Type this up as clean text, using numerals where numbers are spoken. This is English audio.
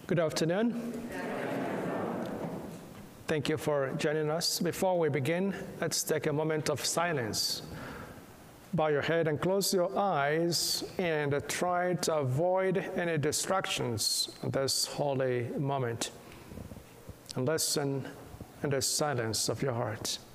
Good afternoon. Thank you for joining us. Before we begin, let's take a moment of silence. Bow your head and close your eyes and try to avoid any distractions in this holy moment. And listen in the silence of your heart.